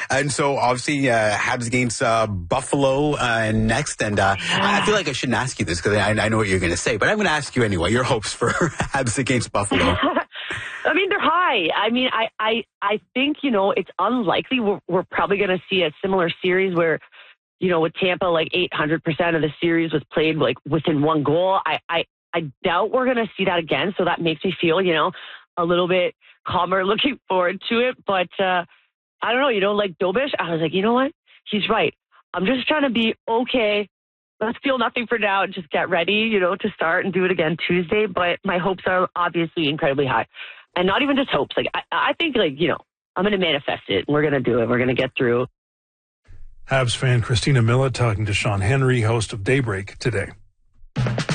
And so obviously Habs against Buffalo next. And I feel like I shouldn't ask you this because I know what you're going to say, but I'm going to ask you anyway. Your hopes for Habs against Buffalo? I mean, they're high. I mean, I think, it's unlikely we're probably going to see a similar series where, with Tampa, like 800% of the series was played like within one goal. I doubt we're going to see that again. So that makes me feel, a little bit calmer looking forward to it. But I don't know, like Dobish, I was like, you know what? He's right. I'm just trying to be okay. Let's feel nothing for now and just get ready, to start and do it again Tuesday. But my hopes are obviously incredibly high. And not even just hopes. Like, I think, I'm going to manifest it. We're going to do it. We're going to get through. Habs fan Christina Millett talking to Sean Henry, host of Daybreak Today.